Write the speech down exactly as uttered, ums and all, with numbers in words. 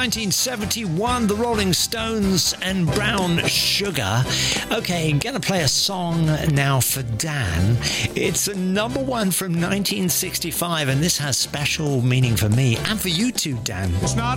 nineteen seventy-one, the Rolling Stones and Brown Sugar. Okay, I'm going to play a song now for Dan. It's a number one from nineteen sixty-five, and this has special meaning for me and for you too, Dan. It's not